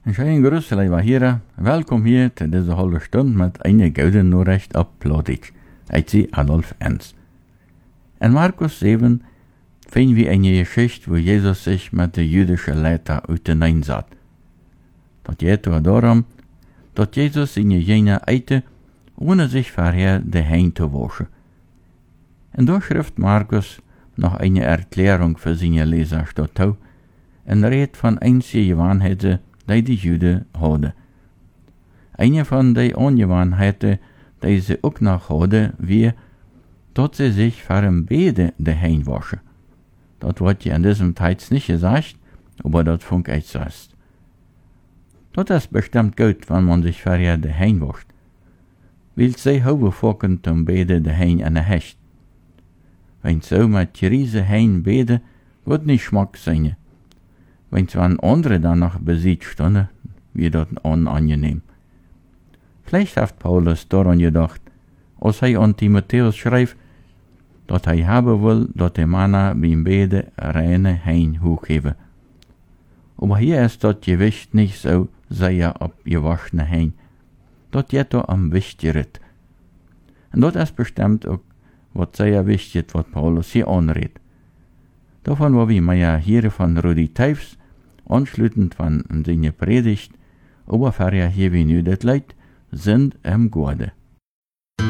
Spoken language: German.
Een schönen Gruß, lieve heren. Welkom hier te deze halve Stunde met een gouden Nachricht op Plattdeutsch. Ik zie Adolf Enz. In Markus 7 finden wir eine Geschichte, wo Jesus sich mit den jüdischen Leitern auseinandersetzt. Das geht darum, dass Jesus seine Jünger eite, ohne sich vorher die Hände zu waschen. In der schrift Markus noch eine Erklärung für seine Leser dazu, en redt von einzigen Gewohnheiten, die Juden hadden. Eine von den Ongewohnheiten, die sie auch noch hadden, wie, dass sie sich vor dem Beten die Hände waschen. Das wird ja in diesem Zeit nicht gesagt, aber das funk ich so. Das ist bestimmt gut, wenn man sich vorher die Hände wascht. Weil sie haben vorken zum Beten die Hände an der Hecht. Wenn so mit riesen Hände beten, wird nicht Schmack sein. Wenn zwar andere dann noch besieht stunden, wird das unangenehm. Vielleicht hat Paulus daran gedacht, als er an Timotheus schreibt, dass er haben will, dass die Männer beim Beten reine Hände hochheben. Aber hier ist das Gewicht nicht so sehr auf gewaschene Hände. Das geht da am wichtigeren. Und das ist bestimmt auch, was sehr wichtig ist, was Paulus hier anredet. Davon war wir ja hier von Rudi Teifs, anschließend von seiner Predigt, aber vorher hier wie nu das Leid, sind im Gode.